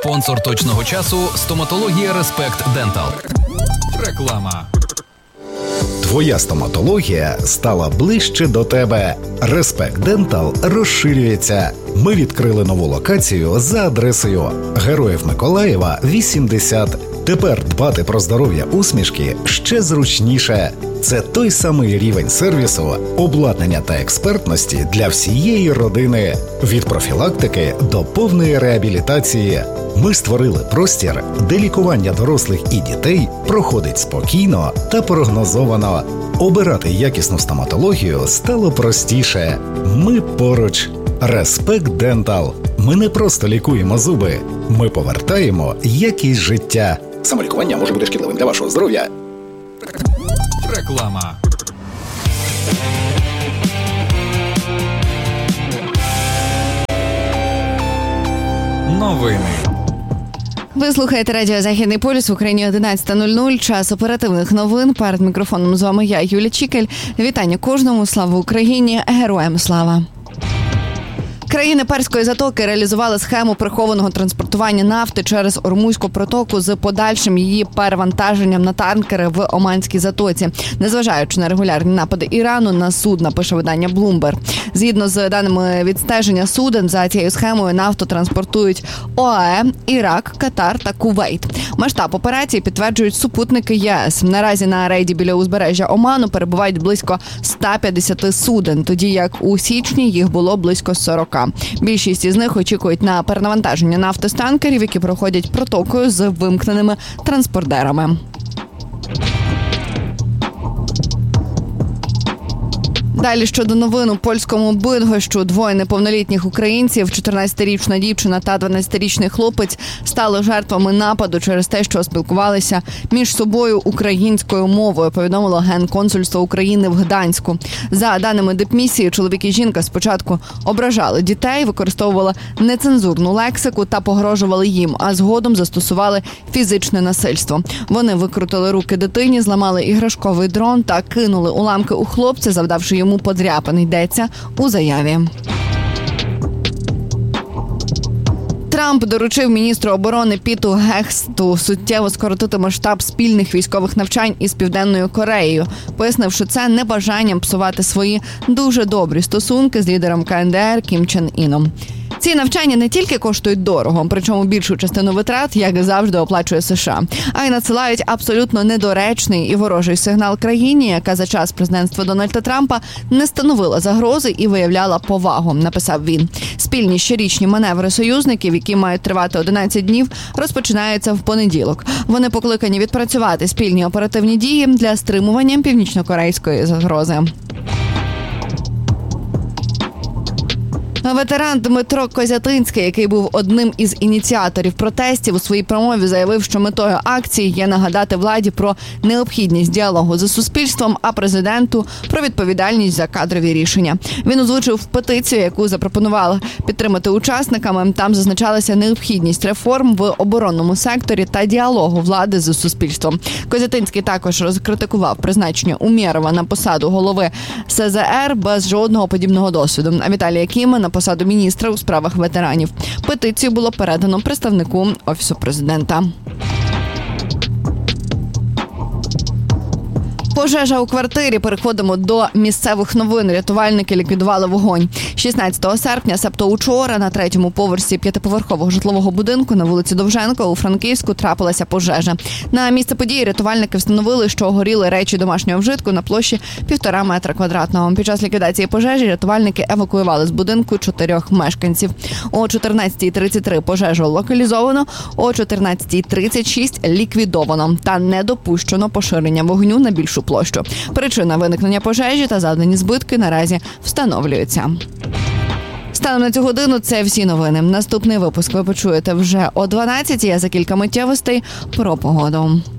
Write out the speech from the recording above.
Спонсор точного часу – стоматологія Респект Дентал. Реклама. Твоя стоматологія стала ближче до тебе. Респект Дентал розширюється. Ми відкрили нову локацію за адресою Героїв Миколаєва, 80. Тепер дбати про здоров'я усмішки ще зручніше. Це той самий рівень сервісу, обладнання та експертності для всієї родини. Від профілактики до повної реабілітації. Ми створили простір, де лікування дорослих і дітей проходить спокійно та прогнозовано. Обирати якісну стоматологію стало простіше. Ми поруч. Респект Дентал. Ми не просто лікуємо зуби. Ми повертаємо якість життя. Самолікування може бути шкідливим для вашого здоров'я. Реклама. Новини. Ви слухаєте радіо «Західний полюс», в Україні 11:00, час оперативних новин. Перед мікрофоном з вами я, Юлія Чікель. Вітання кожному, слава Україні, героям слава! Країни Перської затоки реалізували схему прихованого транспортування нафти через Ормузьку протоку з подальшим її перевантаженням на танкери в Оманській затоці, незважаючи на регулярні напади Ірану на судна, пише видання Bloomberg. Згідно з даними відстеження суден, за цією схемою нафту транспортують ОАЕ, Ірак, Катар та Кувейт. Масштаб операції підтверджують супутники ЄС. Наразі на рейді біля узбережжя Оману перебувають близько 150 суден, тоді як у січні їх було близько 40. Більшість із них очікують на перенавантаження нафти з танкерів, які проходять протокою з вимкненими транспортерами. Далі щодо новин у польському Бидгощу. Двоє неповнолітніх українців, 14-річна дівчина та 12-річний хлопець, стали жертвами нападу через те, що спілкувалися між собою українською мовою, повідомило Генконсульство України в Гданську. За даними дипмісії, чоловік і жінка спочатку ображали дітей, використовували нецензурну лексику та погрожували їм, а згодом застосували фізичне насильство. Вони викрутили руки дитині, зламали іграшковий дрон та кинули уламки у хлопця, завдавши йому подряпин, йдеться у заяві. Трамп доручив міністру оборони Піту Гексту суттєво скоротити масштаб спільних військових навчань із Південною Кореєю, пояснивши це небажанням псувати свої дуже добрі стосунки з лідером КНДР Кім Чен Іном. Ці навчання не тільки коштують дорого, причому більшу частину витрат, як завжди, оплачує США, а й надсилають абсолютно недоречний і ворожий сигнал країні, яка за час президентства Дональда Трампа не становила загрози і виявляла повагу, написав він. Спільні щорічні маневри союзників, які мають тривати 11 днів, розпочинаються в понеділок. Вони покликані відпрацювати спільні оперативні дії для стримування північно-корейської загрози. Ветеран Дмитро Козятинський, який був одним із ініціаторів протестів, у своїй промові заявив, що метою акції є нагадати владі про необхідність діалогу з суспільством, а президенту – про відповідальність за кадрові рішення. Він озвучив петицію, яку запропонували підтримати учасниками. Там зазначалася необхідність реформ в оборонному секторі та діалогу влади з суспільством. Козятинський також розкритикував призначення Умєрова на посаду голови СЗР без жодного подібного досвіду, а Віталія Кіма на посаду міністра у справах ветеранів. Петицію було передано представнику Офісу президента. Пожежа у квартирі. Переходимо до місцевих новин. Рятувальники ліквідували вогонь. 16 серпня, себто учора, на 3-му поверсі 5-поверхового житлового будинку на вулиці Довженка у Франківську трапилася пожежа. На місце події рятувальники встановили, що горіли речі домашнього вжитку на площі 1,5 метра квадратного. Під час ліквідації пожежі рятувальники евакуювали з будинку 4 мешканців. О 14:33 пожежу локалізовано, о 14:36 ліквідовано та не допущено поширення вогню на більшу площу. Причина виникнення пожежі та завдані збитки наразі встановлюються. Станом на цю годину це всі новини. Наступний випуск ви почуєте вже о 12:00, а за кілька миттєвостей про погоду.